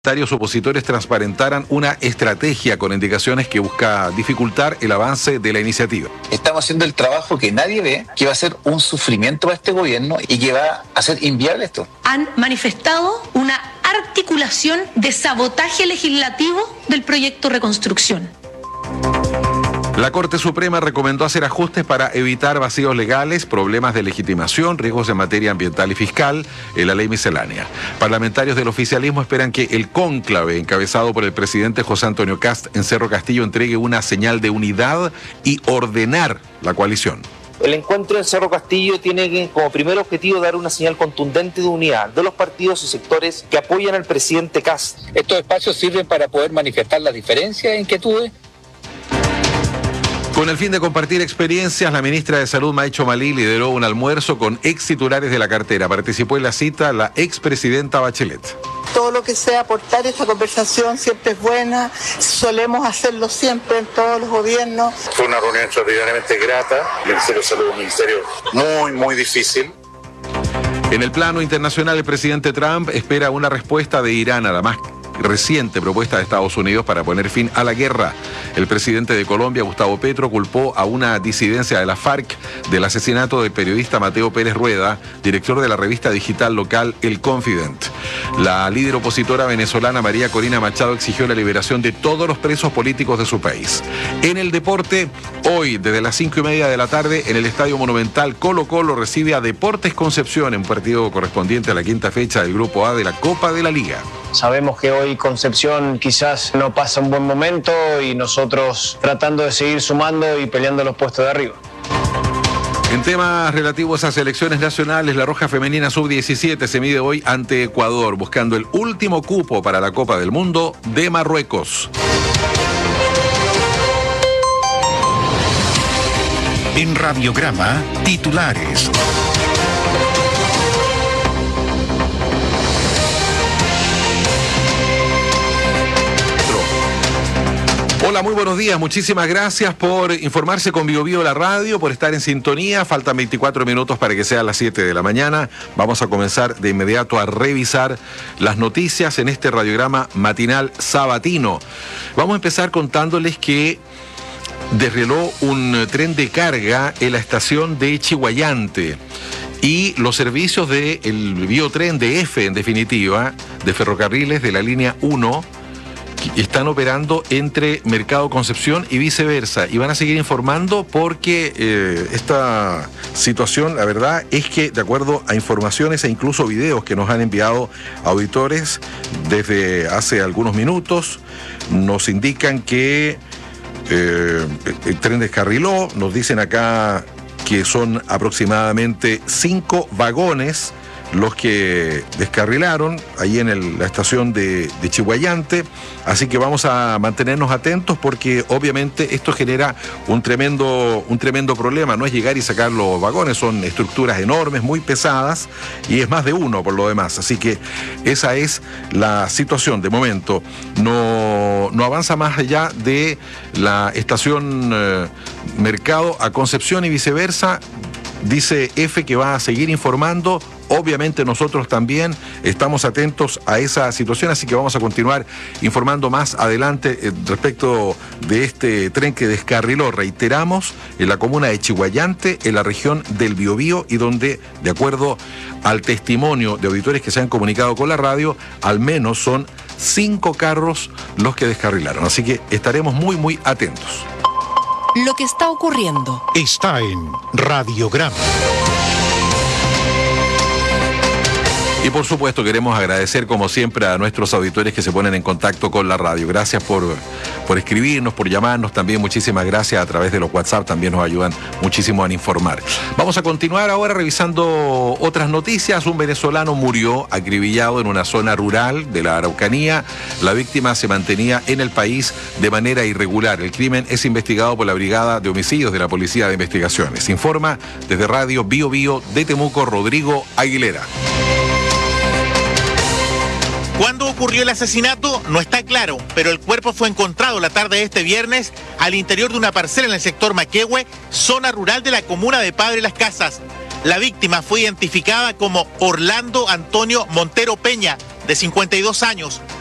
Los opositores transparentaran una estrategia con indicaciones que busca dificultar el avance de la iniciativa. Estamos haciendo el trabajo que nadie ve, que va a ser un sufrimiento para este gobierno y que va a ser inviable esto. Han manifestado una articulación de sabotaje legislativo del proyecto Reconstrucción. La Corte Suprema recomendó hacer ajustes para evitar vacíos legales, problemas de legitimación, riesgos en materia ambiental y fiscal en la ley miscelánea. Parlamentarios del oficialismo esperan que el cónclave encabezado por el presidente José Antonio Kast en Cerro Castillo entregue una señal de unidad y ordenar la coalición. El encuentro en Cerro Castillo tiene como primer objetivo dar una señal contundente de unidad de los partidos y sectores que apoyan al presidente Kast. Estos espacios sirven para poder manifestar las diferencias e inquietudes. Con el fin de compartir experiencias, la ministra de Salud, Maicho Malí, lideró un almuerzo con ex titulares de la cartera. Participó en la cita la expresidenta Bachelet. Todo lo que sea aportar esta conversación siempre es buena, solemos hacerlo siempre en todos los gobiernos. Fue una reunión extraordinariamente grata, el Ministerio de Salud es un ministerio muy difícil. En el plano internacional, el presidente Trump espera una respuesta de Irán a la más reciente propuesta de Estados Unidos para poner fin a la guerra. El presidente de Colombia, Gustavo Petro, culpó a una disidencia de la FARC del asesinato del periodista Mateo Pérez Rueda, director de la revista digital local El Confident. La líder opositora venezolana María Corina Machado exigió la liberación de todos los presos políticos de su país. En el deporte, hoy desde las 5:30 de la tarde en el Estadio Monumental, Colo-Colo recibe a Deportes Concepción en un partido correspondiente a la quinta fecha del Grupo A de la Copa de la Liga. Sabemos que hoy Concepción quizás no pasa un buen momento y nosotros tratando de seguir sumando y peleando los puestos de arriba. En temas relativos a selecciones nacionales, la Roja Femenina Sub-17 se mide hoy ante Ecuador, buscando el último cupo para la Copa del Mundo de Marruecos. En Radiograma, titulares. Hola, muy buenos días. Muchísimas gracias por informarse con Bio Bio la radio, por estar en sintonía. Faltan 24 minutos para que sean las 7 de la mañana. Vamos a comenzar de inmediato a revisar las noticias en este radiograma matinal sabatino. Vamos a empezar contándoles que desrieló un tren de carga en la estación de Chiguayante. Y los servicios del biotren de F, en definitiva, de ferrocarriles de la línea 1, están operando entre Mercado Concepción y viceversa, y van a seguir informando porque esta situación, la verdad es que de acuerdo a informaciones e incluso videos que nos han enviado auditores desde hace algunos minutos, nos indican que el tren descarriló. Nos dicen acá que son aproximadamente 5 vagones los que descarrilaron ahí en la estación de Chiguayante, así que vamos a mantenernos atentos porque obviamente esto genera un tremendo problema. No es llegar y sacar los vagones, son estructuras enormes, muy pesadas, y es más de uno por lo demás, así que esa es la situación de momento. No avanza más allá de la estación Mercado a Concepción y viceversa. Dice F que va a seguir informando. Obviamente nosotros también estamos atentos a esa situación, así que vamos a continuar informando más adelante respecto de este tren que descarriló, reiteramos, en la comuna de Chiguayante, en la región del Biobío, y donde, de acuerdo al testimonio de auditores que se han comunicado con la radio, al menos son 5 carros los que descarrilaron. Así que estaremos muy atentos. Lo que está ocurriendo Está en Radiograma. Y por supuesto queremos agradecer como siempre a nuestros auditores que se ponen en contacto con la radio. Gracias por escribirnos, por llamarnos también. Muchísimas gracias a través de los WhatsApp, también nos ayudan muchísimo a informar. Vamos a continuar ahora revisando otras noticias. Un venezolano murió acribillado en una zona rural de la Araucanía. La víctima se mantenía en el país de manera irregular. El crimen es investigado por la Brigada de Homicidios de la Policía de Investigaciones. Informa desde Radio Bio Bio de Temuco, Rodrigo Aguilera. ¿Cuándo ocurrió el asesinato? No está claro, pero el cuerpo fue encontrado la tarde de este viernes al interior de una parcela en el sector Maquehue, zona rural de la comuna de Padre Las Casas. La víctima fue identificada como Orlando Antonio Montero Peña, de 52 años.